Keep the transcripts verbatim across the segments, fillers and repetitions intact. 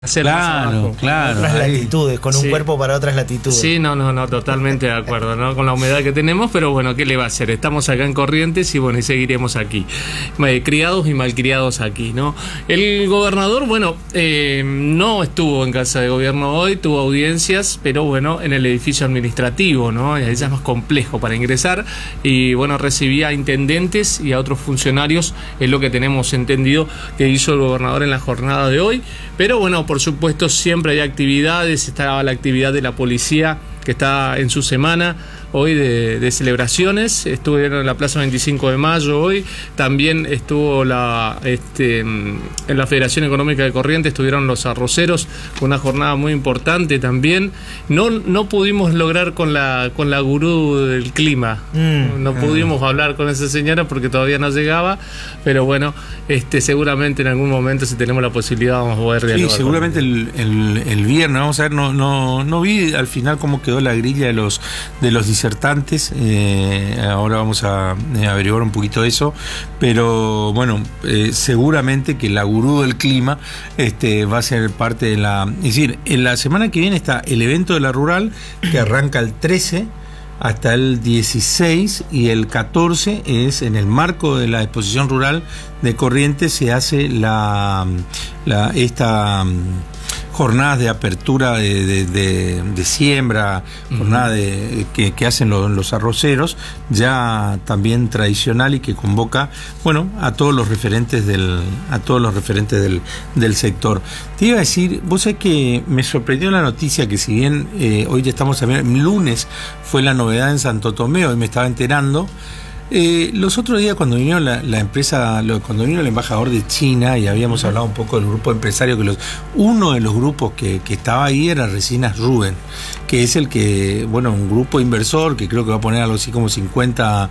Hacer claro, claro. Otras ahí. latitudes, con un sí. cuerpo para otras latitudes. Sí, no, no, no, totalmente de acuerdo, ¿no? Con la humedad que tenemos, pero bueno, ¿qué le va a hacer? Estamos acá en Corrientes y bueno, y seguiremos aquí. Criados y malcriados aquí, ¿no? El gobernador, bueno, eh, no estuvo en casa de gobierno hoy, tuvo audiencias, pero bueno, en el edificio administrativo, ¿no? Ella es más complejo para ingresar y bueno, recibía a intendentes y a otros funcionarios, es lo que tenemos entendido que hizo el gobernador en la jornada de hoy, pero bueno, por supuesto siempre hay actividades, estaba la actividad de la policía que está en su semana hoy de, de celebraciones, estuvieron en la Plaza veinticinco de mayo hoy, también estuvo la este, en la Federación Económica de Corrientes, estuvieron los arroceros, una jornada muy importante también, no, no pudimos lograr con la, con la gurú del clima, mm, no pudimos mm. hablar con esa señora porque todavía no llegaba, pero bueno, este, seguramente en algún momento si tenemos la posibilidad vamos a poder dialogar. Sí, seguramente el, el, el viernes, vamos a ver, no, no, no vi al final cómo quedó la grilla de los, de los disertantes, eh, ahora vamos a eh, averiguar un poquito eso, pero bueno, eh, seguramente que la gurú del clima este, va a ser parte de la... Es decir, en la semana que viene está el evento de la rural, que arranca el trece hasta el dieciséis, y el catorce es en el marco de la exposición rural de Corrientes, se hace la, la esta... jornadas de apertura de, de, de, de siembra, uh-huh. jornadas de, que, que hacen los, los arroceros, ya también tradicional y que convoca, bueno, a todos los referentes del, a todos los referentes del, del sector. Te iba a decir, vos sabés que me sorprendió la noticia que si bien eh, hoy ya estamos a ver, lunes fue la novedad en Santo Tomé, hoy me estaba enterando. Eh, los otros días cuando vino la, la empresa, lo, cuando vino el embajador de China y habíamos hablado un poco del grupo empresario, que los, uno de los grupos que, que estaba ahí era Resinas Rubén, que es el que, bueno, un grupo inversor que creo que va a poner algo así como cincuenta,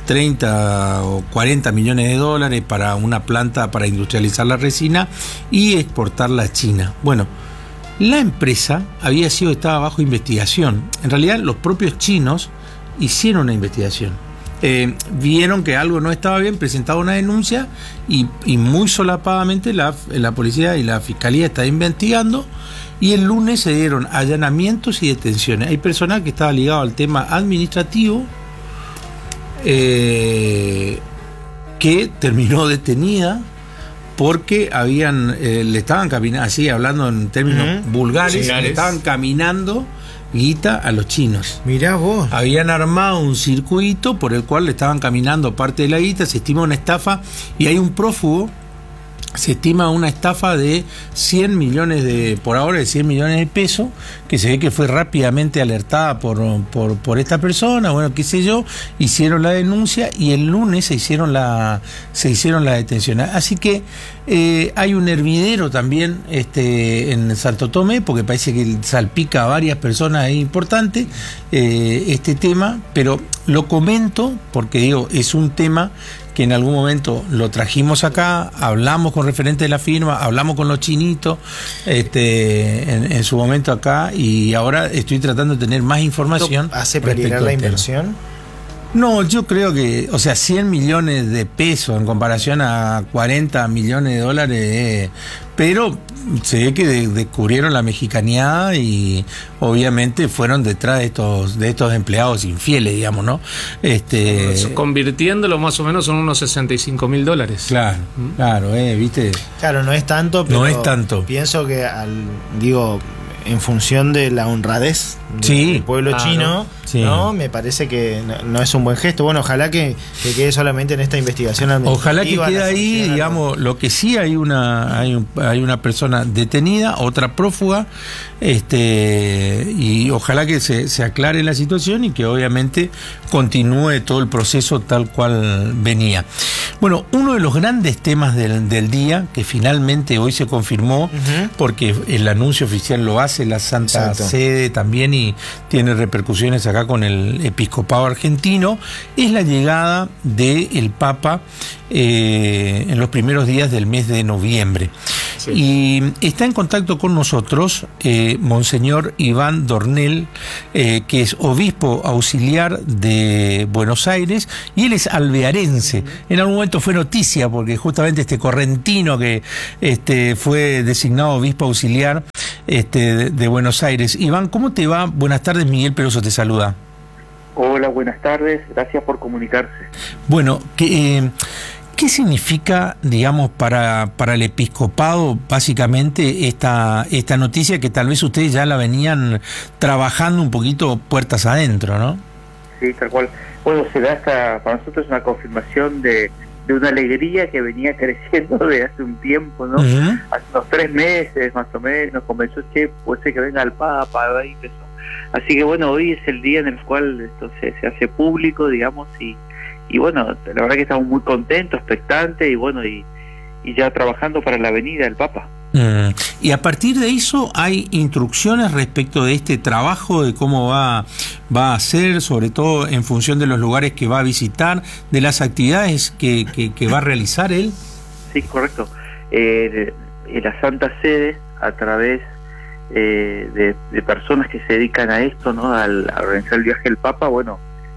treinta o cuarenta millones de dólares para una planta para industrializar la resina y exportarla a China. Bueno, la empresa había sido, estaba bajo investigación. En realidad los propios chinos hicieron una investigación. Eh, vieron que algo no estaba bien, presentaron una denuncia y, y muy solapadamente la, la policía y la fiscalía está investigando, y el lunes se dieron allanamientos y detenciones. Hay personal que estaba ligado al tema administrativo eh, que terminó detenida porque habían eh, le estaban caminando, así hablando en términos uh-huh. vulgares, le estaban caminando guita a los chinos. Mirá vos. Habían armado un circuito por el cual le estaban caminando parte de la guita, se estima una estafa, y hay un prófugo, se estima una estafa de cien millones de, por ahora de cien millones de pesos, que se ve que fue rápidamente alertada por, por, por esta persona, bueno, qué sé yo, hicieron la denuncia y el lunes se hicieron la, se hicieron la detención. Así que eh, hay un hervidero también este, en Santo Tomé, porque parece que salpica a varias personas, es importante eh, este tema, pero lo comento porque digo, es un tema que en algún momento lo trajimos acá, hablamos con referentes de la firma, hablamos con los chinitos este, en, en su momento acá, y ahora estoy tratando de tener más información. ¿Hace peligrar la inversión? No, yo creo que, o sea, cien millones de pesos en comparación a cuarenta millones de dólares, eh, pero se ve que de, descubrieron la mexicaneada y obviamente fueron detrás de estos de estos empleados infieles, digamos, ¿no? Este, Convirtiéndolo más o menos son unos sesenta y cinco mil dólares. Claro, ¿Mm? claro, eh, ¿viste? Claro, no es tanto, pero no es tanto. Pienso que, al digo, en función de la honradez sí, del pueblo claro. chino, sí. no, me parece que no, no es un buen gesto. Bueno, ojalá que, que quede solamente en esta investigación administrativa. Ojalá que quede ahí, digamos, lo que sí hay una hay, un, hay una persona detenida, otra prófuga, este y ojalá que se, se aclare la situación y que obviamente continúe todo el proceso tal cual venía. Bueno, uno de los grandes temas del, del día, que finalmente hoy se confirmó, uh-huh. porque el anuncio oficial lo hace la Santa Exacto. Sede también y tiene repercusiones acá con el episcopado argentino, es la llegada del Papa eh, en los primeros días del mes de noviembre. Sí. Y está en contacto con nosotros eh, Monseñor Iván Dornel, eh, que es obispo auxiliar de Buenos Aires, y él es alvearense. En algún momento fue noticia porque justamente este correntino que este, fue designado obispo auxiliar este, de, de Buenos Aires. Iván, ¿cómo te va? Buenas tardes, Miguel Peroso te saluda. Hola, buenas tardes, gracias por comunicarse. Bueno, que... Eh, ¿qué significa, digamos, para, para el episcopado, básicamente, esta, esta noticia que tal vez ustedes ya la venían trabajando un poquito puertas adentro, ¿no? Sí, tal cual. Bueno, se da hasta, para nosotros una confirmación de, de una alegría que venía creciendo de hace un tiempo, ¿no? Uh-huh. Hace unos tres meses, más o menos, nos convenció, che, puede ser que venga el Papa, ahí empezó. Así que bueno, hoy es el día en el cual esto se, se hace público, digamos, y Y bueno, la verdad que estamos muy contentos, expectantes y bueno, y, y ya trabajando para la venida del Papa. Mm. Y a partir de eso, ¿hay instrucciones respecto de este trabajo, de cómo va, va a ser, sobre todo en función de los lugares que va a visitar, de las actividades que, que, que va a realizar él? Sí, correcto. Eh, en la Santa Sede, a través eh, de, de personas que se dedican a esto, ¿no? Al, a organizar el viaje del Papa, bueno,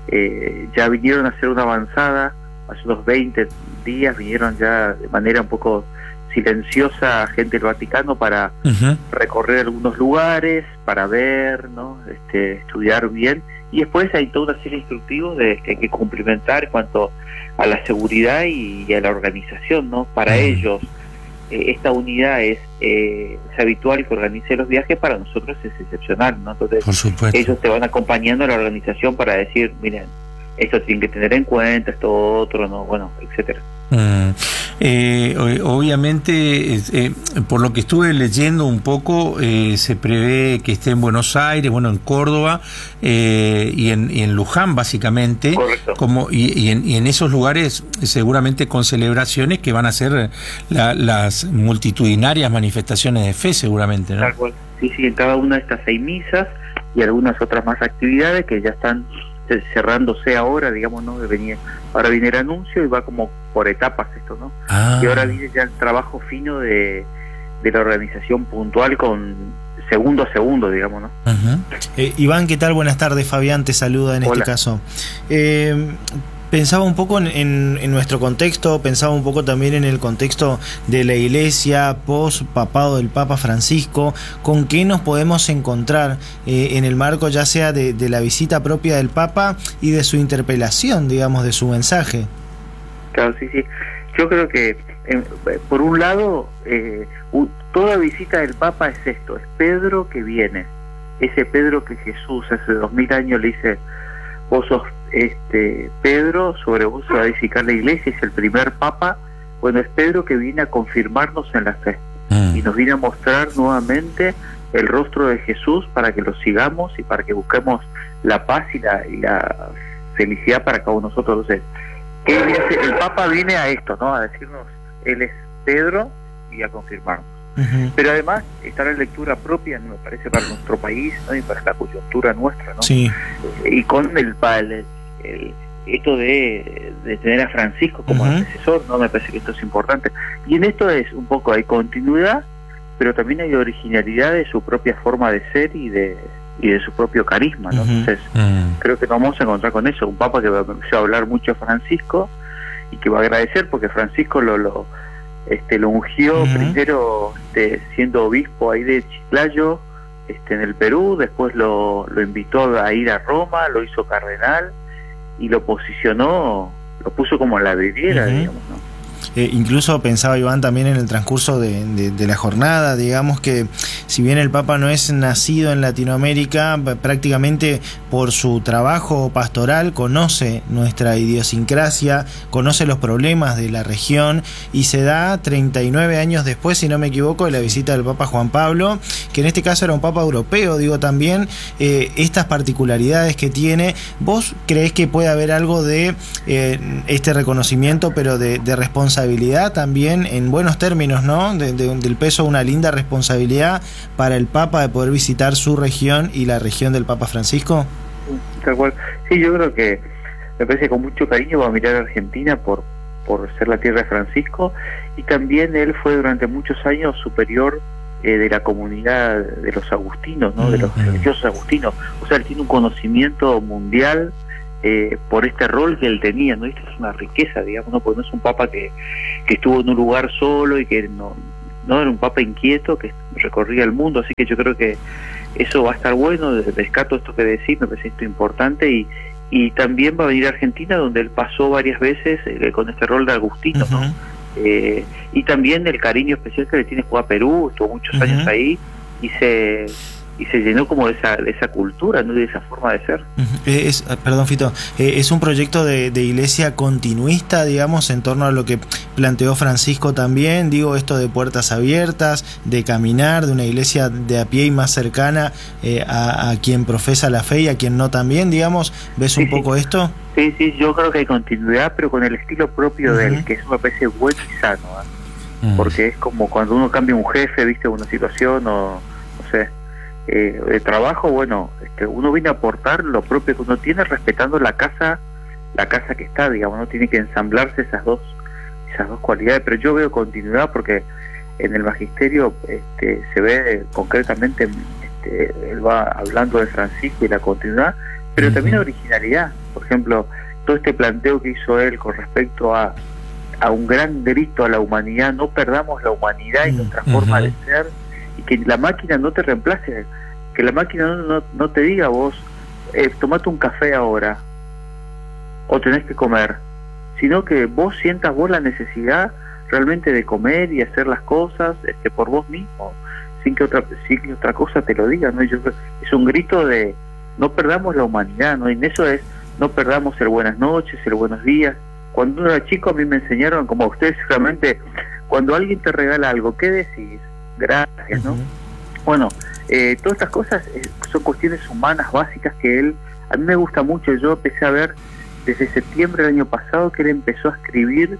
Eh, ya vinieron a hacer una avanzada hace unos veinte días, vinieron ya de manera un poco silenciosa gente del Vaticano para uh-huh. recorrer algunos lugares, para ver, ¿no? este, estudiar bien, y después hay toda una serie de instructivos de, que hay que cumplimentar en cuanto a la seguridad y, y a la organización, ¿no? Para uh-huh. ellos eh, esta unidad es, eh, es habitual que organice los viajes, para nosotros es excepcional, ¿no? Entonces ellos te van acompañando a la organización para decir, miren, esto tienen que tener en cuenta, esto otro, no, bueno, etcétera. Mm. Eh, obviamente, eh, por lo que estuve leyendo un poco, eh, se prevé que esté en Buenos Aires, bueno, en Córdoba eh, y, en, y en Luján, básicamente. Correcto. Como, y, y, en, y en esos lugares, seguramente con celebraciones que van a ser la, las multitudinarias manifestaciones de fe, seguramente, ¿no? Tal cual. Sí, sí, en cada una de estas seis misas y algunas otras más actividades que ya están cerrándose ahora, digamos, ¿no? Venía, ahora viene el anuncio y va como por etapas esto, ¿no? Ah. Y ahora viene ya el trabajo fino de, de la organización puntual con segundo a segundo, digamos, ¿no? Uh-huh. eh, Iván, ¿qué tal? Buenas tardes, Fabián te saluda en Hola. Este caso. Eh, Pensaba un poco en, en, en nuestro contexto, pensaba un poco también en el contexto de la Iglesia, post-papado del Papa Francisco, con qué nos podemos encontrar eh, en el marco ya sea de, de la visita propia del Papa y de su interpelación, digamos, de su mensaje. Claro, sí, sí. Yo creo que, eh, por un lado, eh, toda visita del Papa es esto, es Pedro que viene, ese Pedro que Jesús hace dos mil años le dice, vos sos este Pedro, sobre vos se va a edificar la iglesia, es el primer papa. Bueno, es Pedro que viene a confirmarnos en la fe mm. y nos viene a mostrar nuevamente el rostro de Jesús para que lo sigamos y para que busquemos la paz y la, y la felicidad para cada uno de nosotros. Entonces, ¿qué dice? El Papa viene a esto, ¿no? A decirnos, él es Pedro y a confirmarnos. Uh-huh. Pero además está la lectura propia, me parece, para nuestro país, ¿no? Y para la coyuntura nuestra, ¿no? Sí. Y con el, el, el esto de, de tener a Francisco como uh-huh. antecesor, ¿no? Me parece que esto es importante. Y en esto es un poco, hay continuidad, pero también hay originalidad de su propia forma de ser y de y de su propio carisma, ¿no? Uh-huh. Entonces, uh-huh. creo que nos vamos a encontrar con eso, un papa que va a hablar mucho a Francisco y que va a agradecer porque Francisco lo... lo Este, lo ungió uh-huh. primero este, siendo obispo ahí de Chiclayo, este, en el Perú, después lo, lo invitó a ir a Roma, lo hizo cardenal y lo posicionó, lo puso como la vidriera, uh-huh. digamos, ¿no? Eh, incluso pensaba Iván también en el transcurso de, de, de la jornada, digamos que si bien el Papa no es nacido en Latinoamérica, prácticamente por su trabajo pastoral conoce nuestra idiosincrasia, conoce los problemas de la región y se da treinta y nueve años después, si no me equivoco, de la visita del Papa Juan Pablo, que en este caso era un Papa europeo, digo también, eh, estas particularidades que tiene. ¿Vos creés que puede haber algo de eh, este reconocimiento, pero de, de responsabilidad también, en buenos términos, ¿no? De, de, del peso de una linda responsabilidad para el Papa de poder visitar su región y la región del Papa Francisco? Tal cual. Sí, yo creo que me parece que con mucho cariño va a mirar a Argentina por por ser la tierra de Francisco, y también él fue durante muchos años superior eh, de la comunidad de los agustinos, ¿no? De los religiosos agustinos. O sea, él tiene un conocimiento mundial eh, por este rol que él tenía, ¿no? Esto es una riqueza, digamos, ¿no? Porque no es un papa que, que estuvo en un lugar solo y que no, no era un papa inquieto que recorría el mundo, así que yo creo que eso va a estar bueno. Rescato esto que decís, me parece esto importante, y y también va a venir a Argentina, donde él pasó varias veces eh, con este rol de agustino, uh-huh. ¿no? Eh, y también el cariño especial que le tiene a Perú, estuvo muchos uh-huh. años ahí y se y se llenó como de esa, de esa cultura, ¿no? De esa forma de ser. Uh-huh. eh, es, perdón, Fito, eh, es un proyecto de, de iglesia continuista, digamos, en torno a lo que planteó Francisco también, digo, esto de puertas abiertas, de caminar, de una iglesia de a pie y más cercana eh, a, a quien profesa la fe y a quien no también, digamos. ¿Ves un sí, poco sí. esto? Sí, sí, yo creo que hay continuidad, pero con el estilo propio uh-huh. de él, que eso me parece bueno y sano, ¿eh? Uh-huh. Porque es como cuando uno cambia un jefe, viste, una situación, o no sé, eh, de trabajo, bueno, este, uno viene a aportar lo propio que uno tiene, respetando la casa, la casa que está, digamos, no tiene que ensamblarse esas dos, esas dos cualidades, pero yo veo continuidad porque en el magisterio este, se ve concretamente, este, él va hablando de Francisco y la continuidad, pero uh-huh. también originalidad. Por ejemplo, todo este planteo que hizo él con respecto a, a un gran grito a la humanidad: no perdamos la humanidad y nuestra uh-huh. forma de ser, y que la máquina no te reemplace, que la máquina no, no, no te diga vos, eh, tomate un café ahora, o tenés que comer, sino que vos sientas vos la necesidad realmente de comer y hacer las cosas este, por vos mismo, sin que otra sin que otra cosa te lo diga, ¿no? Yo, es un grito de no perdamos la humanidad, ¿no? Y en eso es, no perdamos el buenas noches, el buenos días. Cuando uno era chico a mí me enseñaron, como a ustedes realmente, cuando alguien te regala algo, ¿qué decís? Gracias, ¿no? Uh-huh. Bueno, eh, todas estas cosas eh, son cuestiones humanas básicas que él, a mí me gusta mucho. Yo empecé a ver desde septiembre del año pasado que él empezó a escribir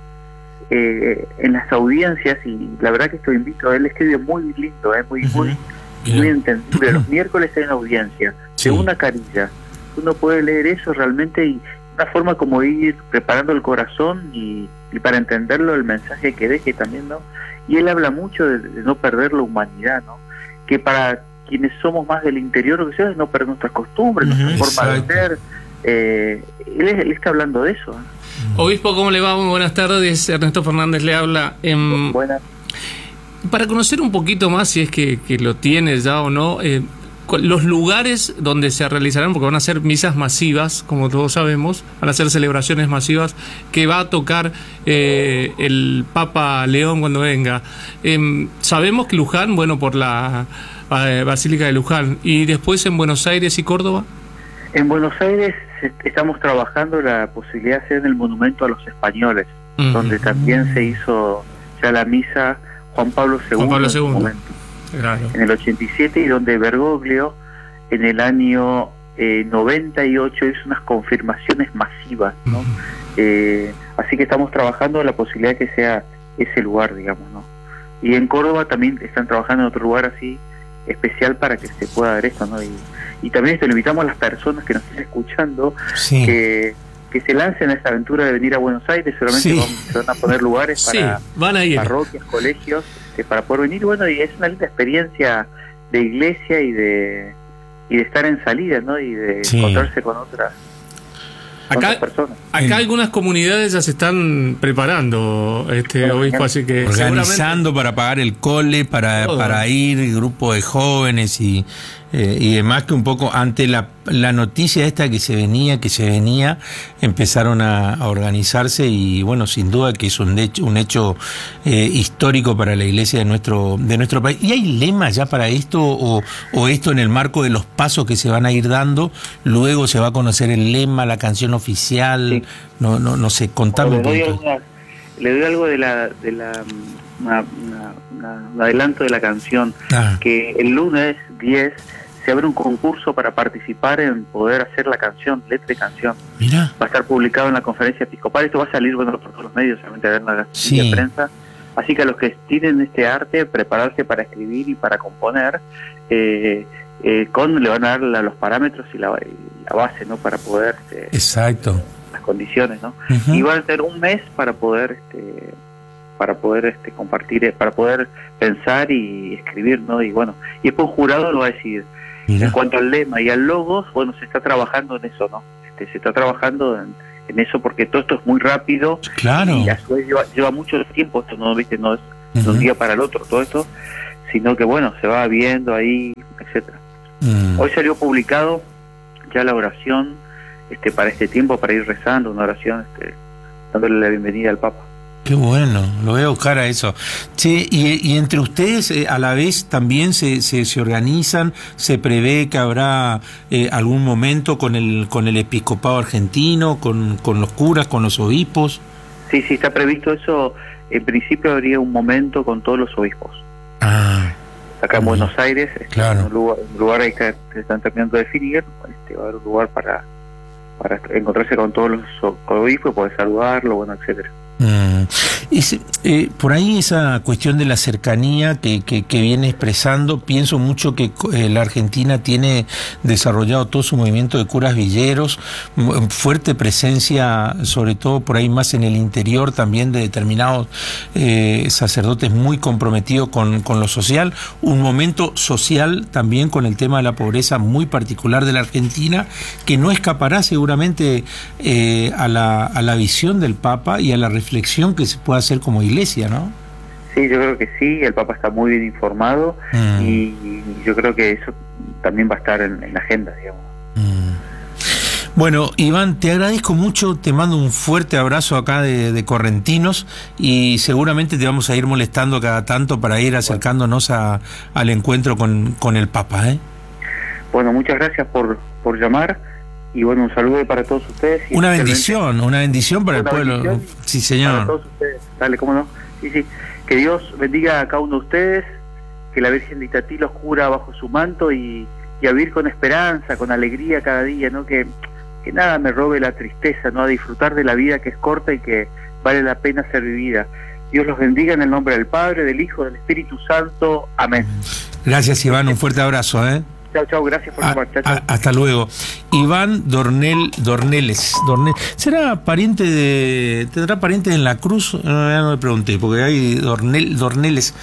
eh, en las audiencias, y la verdad que esto invito, él escribe muy lindo, eh, muy, uh-huh. muy, muy entendible. Los miércoles hay una audiencia sí. de una carilla, uno puede leer eso realmente, y una forma como ir preparando el corazón y, y para entenderlo el mensaje que deje también, ¿no? Y él habla mucho de, de no perder la humanidad, ¿no? Que para quienes somos más del interior, lo que sea, es no perder nuestras costumbres, uh-huh, nuestra forma exacto. de ser. Eh, él, él está hablando de eso, ¿eh? Obispo, ¿cómo le va? Muy buenas tardes. Ernesto Fernández le habla. Eh, buenas. Para conocer un poquito más, si es que, que lo tiene ya o no, eh, los lugares donde se realizarán, porque van a ser misas masivas, como todos sabemos, van a ser celebraciones masivas que va a tocar eh, el Papa León cuando venga. Eh, sabemos que Luján, bueno, por la eh, Basílica de Luján, y después en Buenos Aires y Córdoba. En Buenos Aires estamos trabajando la posibilidad de hacer en el Monumento a los Españoles, uh-huh. donde también se hizo ya la misa Juan Pablo segundo. Juan Pablo segundo. Claro. En el ochenta y siete, y donde Bergoglio en el año eh, noventa y ocho hizo unas confirmaciones masivas, ¿no? Uh-huh. eh, así que estamos trabajando la posibilidad de que sea ese lugar, digamos, ¿no? Y en Córdoba también están trabajando en otro lugar así especial para que se pueda ver esto, ¿no? Y, y también esto, le invitamos a las personas que nos estén escuchando sí. que que se lancen a esta aventura de venir a Buenos Aires. Seguramente sí. vamos, se van a poner lugares para sí, van a ir. parroquias, colegios, eh, para poder venir. Bueno, y es una linda experiencia de iglesia y de y de estar en salida, ¿no? Y de sí. encontrarse con otras, con acá, otras personas. Acá algunas comunidades ya se están preparando, este obispo, así que organizando para pagar el cole, para, para ir, grupo de jóvenes y Eh, y demás, que un poco ante la, la noticia esta que se venía, que se venía, empezaron a, a organizarse, y bueno, sin duda que es un hecho, un hecho eh, histórico para la iglesia de nuestro, de nuestro país. ¿Y hay lemas ya para esto, o, o esto en el marco de los pasos que se van a ir dando, luego se va a conocer el lema, la canción oficial? Sí. No, no, no sé, contame un poquito. Le doy algo de la, de la una, una, una, un adelanto de la canción, ah. que el lunes diez se abre un concurso para participar en poder hacer la canción, letra de canción. Mira. Va a estar publicado en la conferencia episcopal. Esto va a salir, bueno, por todos los medios, solamente a ver la sí. de prensa. Así que a los que tienen este arte, prepararse para escribir y para componer, eh, eh, con le van a dar la, los parámetros y la, y la base, ¿no? Para poder... Eh, Exacto. las condiciones, ¿no? Uh-huh. Y van a tener un mes para poder este, para poder este, compartir, para poder pensar y escribir, ¿no? Y bueno, y después un jurado lo va a decidir. Mira. En cuanto al lema y al logos, bueno, se está trabajando en eso, ¿no? Este, se está trabajando en, en eso porque todo esto es muy rápido. Claro. Y a su vez lleva, lleva mucho tiempo, esto no, ¿viste? No es Uh-huh. de un día para el otro todo esto, sino que bueno, se va viendo ahí, etcétera. Mm. Hoy salió publicado ya la oración este para este tiempo, para ir rezando, una oración este, dándole la bienvenida al Papa. Qué bueno, lo voy a buscar a eso. Che, y, y entre ustedes eh, a la vez también se, se, se organizan, se prevé que habrá eh, algún momento con el con el episcopado argentino, con, con los curas, con los obispos. Sí, sí, está previsto eso. En principio habría un momento con todos los obispos. Ah, Acá en bien. Buenos Aires, este, Claro. en un lugar, un lugar ahí que se están terminando de definir, este, va a haber un lugar para, para encontrarse con todos los o- obispos, poder saludarlo, bueno, etcétera. Mm. Es, eh, por ahí esa cuestión de la cercanía que, que, que viene expresando, pienso mucho que eh, la Argentina tiene desarrollado todo su movimiento de curas villeros, m- fuerte presencia, sobre todo por ahí más en el interior también de determinados eh, sacerdotes muy comprometidos con, con lo social, un momento social también con el tema de la pobreza muy particular de la Argentina, que no escapará seguramente eh, a, la, a la visión del Papa y a la reflexión que se puede hacer como iglesia, ¿no? Sí, yo creo que sí, el Papa está muy bien informado Mm. y, y yo creo que eso también va a estar en, en la agenda, digamos. Mm. Bueno, Iván, te agradezco mucho, te mando un fuerte abrazo acá de, de Correntinos y seguramente te vamos a ir molestando cada tanto para ir acercándonos a, al encuentro con, con el Papa, ¿eh? Bueno, muchas gracias por, por llamar y bueno, un saludo para todos ustedes. Y Una especialmente bendición, una bendición para una el pueblo. bendición Sí, para señor. todos ustedes. Dale, cómo no. Sí, sí. Que Dios bendiga a cada uno de ustedes, que la Virgen de Itatí los cura bajo su manto y, y a vivir con esperanza, con alegría cada día, ¿no? Que, que nada me robe la tristeza, ¿no? A disfrutar de la vida que es corta y que vale la pena ser vivida. Dios los bendiga en el nombre del Padre, del Hijo, del Espíritu Santo. Amén. Gracias, Iván, un fuerte abrazo, ¿eh? Chao, chao, gracias por A- llamar. Chao, chao. a- hasta luego. Iván Dornel, Dorneles. Dornel, ¿será pariente de. ¿Tendrá parientes en la Cruz? No, ya no me pregunté, porque hay Dornel, Dorneles.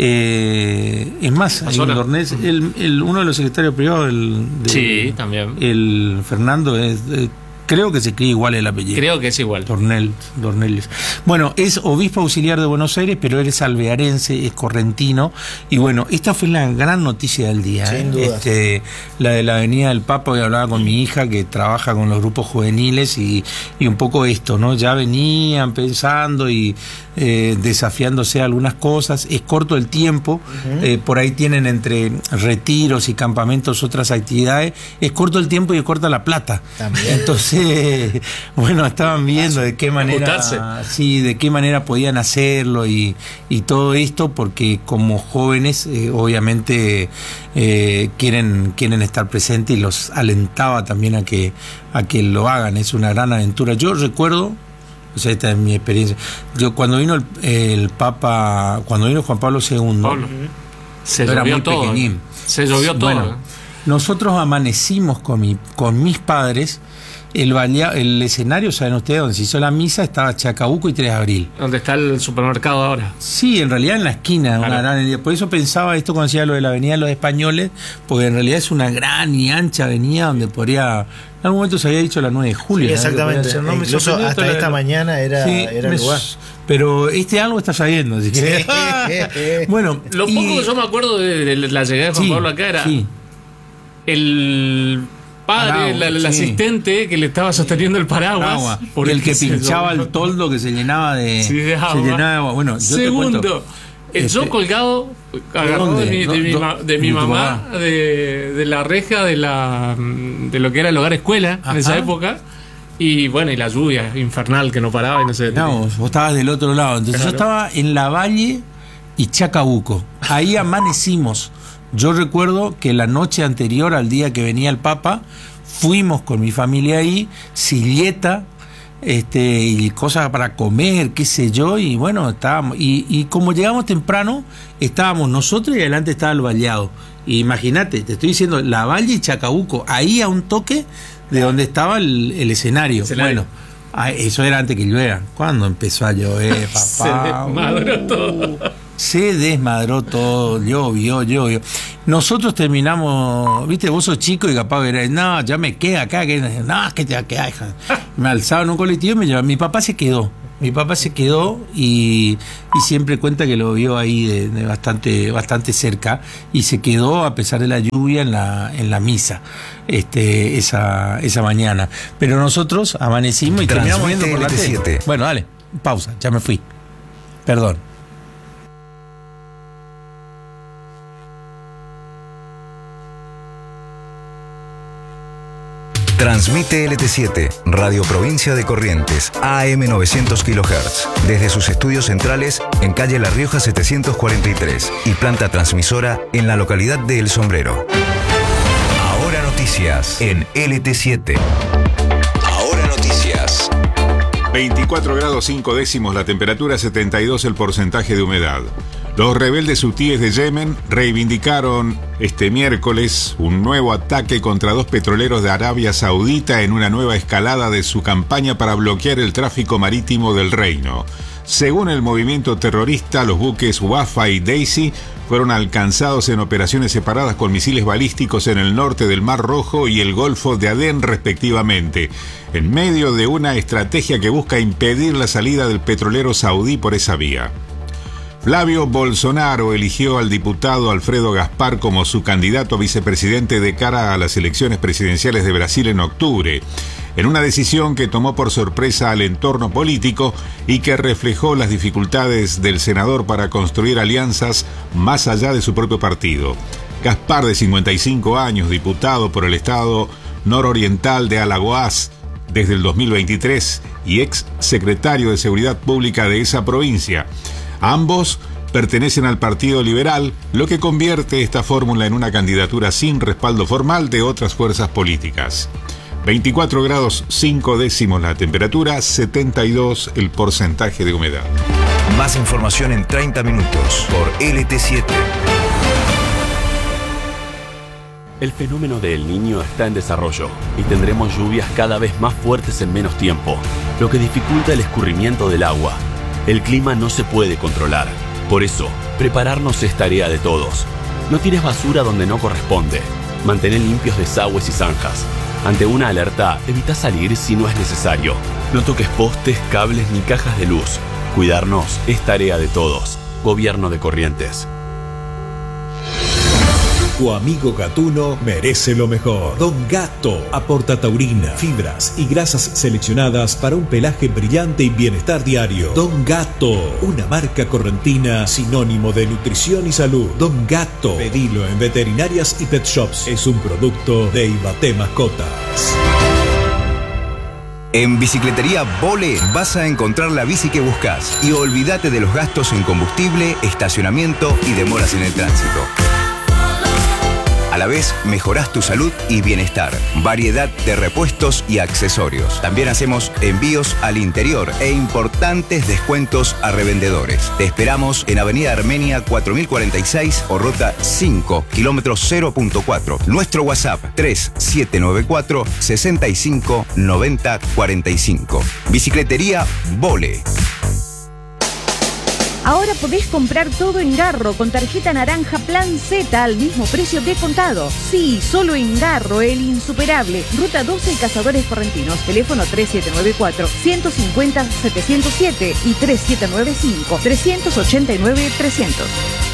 Eh, es más, hay un Sola. Dorneles. El, el, uno de los secretarios privados, el, de- Sí, también. el Fernando, es, eh, creo que se escribe igual el apellido. Creo que es igual. Dornel, Dorneles. Bueno, es obispo auxiliar de Buenos Aires, pero él es alvearense, es correntino. Y bueno, esta fue la gran noticia del día. Sin ¿eh? duda. Este, la de la Avenida del Papa, hoy hablaba con mi hija que trabaja con los grupos juveniles y, y un poco esto, ¿no? Ya venían pensando y eh, desafiándose a algunas cosas. Es corto el tiempo, Ujú. eh, por ahí tienen entre retiros y campamentos otras actividades. Es corto el tiempo y es corta la plata. También. Entonces, bueno, estaban viendo de qué manera, Ajustarse. sí, de qué manera podían hacerlo y, y todo esto, porque como jóvenes, eh, obviamente eh, quieren quieren estar presentes y los alentaba también a que a que lo hagan. Es una gran aventura. Yo recuerdo, o sea, esta es mi experiencia. Yo cuando vino el, el Papa, cuando vino Juan Pablo segundo, Pablo. Se yo era llovió muy todo. pequeñín. Se llovió todo. Bueno, nosotros amanecimos con mi, con mis padres. El, balea- el escenario, ¿saben ustedes? Donde se hizo la misa estaba Chacabuco y tres de abril. Donde está el supermercado ahora. Sí, en realidad en la esquina, una Claro. gran, por eso pensaba esto cuando decía lo de la Avenida de los Españoles, porque en realidad es una gran y ancha avenida donde podría, en algún momento se había dicho la nueve de julio. Sí, ¿no? Que exactamente. podía ser, no, me Incluso sorprendió hasta esto, esta la- mañana era, Sí, era me- el lugar. pero este algo está sabiendo, así que... bueno, Lo y- poco que yo me acuerdo de, de la llegada de Juan sí, Pablo acá era sí. el padre, Paraguas, la- el sí. asistente que le estaba sosteniendo el paraguas. Agua. por Y el que se pinchaba llovió. el toldo que se llenaba de, Sí, de agua. se llenaba de agua. Bueno, yo te Segundo, cuento, el yo este, colgado, agarrado de dónde? mi, de mi, ¿Dó- ma- de mi de tu mamá, mamá? de, de la reja de la de lo que era el hogar escuela Ajá. en esa época. Y bueno, y la lluvia infernal que no paraba y no sé. mirá vos, vos estabas del otro lado. Entonces Claro. yo estaba en La Valle y Chacabuco. Ahí amanecimos. Yo recuerdo que la noche anterior al día que venía el Papa, fuimos con mi familia ahí, silleta, este, y cosas para comer, qué sé yo, y bueno, estábamos, y, y como llegamos temprano, estábamos nosotros y adelante estaba el Valleado. Y imagínate, te estoy diciendo, La Valle y Chacabuco, ahí a un toque de donde estaba el, el escenario. Escenario. Bueno, Ah, eso era antes que llueva. ¿Cuándo empezó a llover, papá? Se desmadró todo. Se desmadró todo, llovió, llovió. Nosotros terminamos, viste, vos sos chico y capaz era, no, ya me queda acá, que no, que te va a quedar. Me alzaban en un colectivo y me llevaban. Mi papá se quedó. Mi papá se quedó y, y siempre cuenta que lo vio ahí de, de bastante, bastante cerca y se quedó a pesar de la lluvia en la, en la misa este, esa, esa mañana. Pero nosotros amanecimos y terminamos viendo por la tele. Bueno, dale, pausa, ya me fui. Perdón. Transmite L T siete, Radio Provincia de Corrientes, A M novecientos kilohertz, desde sus estudios centrales en calle La Rioja setecientos cuarenta y tres y planta transmisora en la localidad de El Sombrero. Ahora noticias en L T siete. Ahora noticias. veinticuatro grados cinco décimos la temperatura, setenta y dos el porcentaje de humedad. Los rebeldes hutíes de Yemen reivindicaron este miércoles un nuevo ataque contra dos petroleros de Arabia Saudita en una nueva escalada de su campaña para bloquear el tráfico marítimo del reino. Según el movimiento terrorista, los buques Wafa y Daisy fueron alcanzados en operaciones separadas con misiles balísticos en el norte del Mar Rojo y el Golfo de Adén, respectivamente, en medio de una estrategia que busca impedir la salida del petrolero saudí por esa vía. Flavio Bolsonaro eligió al diputado Alfredo Gaspar como su candidato a vicepresidente de cara a las elecciones presidenciales de Brasil en octubre, en una decisión que tomó por sorpresa al entorno político y que reflejó las dificultades del senador para construir alianzas más allá de su propio partido. Gaspar, de cincuenta y cinco años, diputado por el estado nororiental de Alagoas desde el dos mil veintitrés y ex secretario de Seguridad Pública de esa provincia. Ambos pertenecen al Partido Liberal, lo que convierte esta fórmula en una candidatura sin respaldo formal de otras fuerzas políticas. veinticuatro grados cinco décimos la temperatura, setenta y dos el porcentaje de humedad. Más información en treinta minutos por L T siete. El fenómeno de El Niño está en desarrollo y tendremos lluvias cada vez más fuertes en menos tiempo, lo que dificulta el escurrimiento del agua. El clima no se puede controlar. Por eso, prepararnos es tarea de todos. No tires basura donde no corresponde. Mantén limpios desagües y zanjas. Ante una alerta, evita salir si no es necesario. No toques postes, cables ni cajas de luz. Cuidarnos es tarea de todos. Gobierno de Corrientes. Tu amigo gatuno merece lo mejor. Don Gato aporta taurina, fibras y grasas seleccionadas para un pelaje brillante y bienestar diario. Don Gato, una marca correntina sinónimo de nutrición y salud. Don Gato, pedilo en veterinarias y pet shops. Es un producto de Ibaté Mascotas. En Bicicletería Vole vas a encontrar la bici que buscas y olvídate de los gastos en combustible, estacionamiento y demoras en el tránsito. A la vez, mejorás tu salud y bienestar. Variedad de repuestos y accesorios. También hacemos envíos al interior e importantes descuentos a revendedores. Te esperamos en Avenida Armenia cuatro mil cuarenta y seis o Ruta cinco, kilómetro cero punto cuatro. Nuestro WhatsApp tres siete nueve cuatro, seis cinco, nueve cero cuatro cinco. Bicicletería Vole. Ahora podés comprar todo en Garro con tarjeta naranja Plan Z al mismo precio que contado. Sí, solo en Garro, el insuperable. Ruta doce y Cazadores Correntinos. Teléfono tres siete nueve cuatro, uno cinco cero, siete cero siete y tres siete nueve cinco, tres ocho nueve, trescientos.